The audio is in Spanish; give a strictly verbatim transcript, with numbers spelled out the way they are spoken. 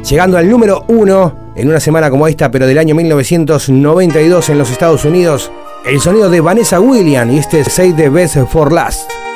Llegando al número uno en una semana como esta, pero del año mil novecientos noventa y dos en los Estados Unidos, el sonido de Vanessa Williams y este Save the Best for Last.